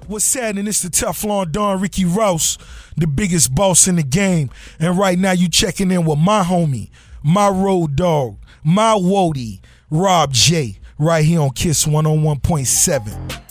What's happening? It's the Teflon Don Ricky Rouse, the biggest boss in the game. And right now you checking in with my homie, my road dog, my woadie, Rob J, right here on Kiss 101.7.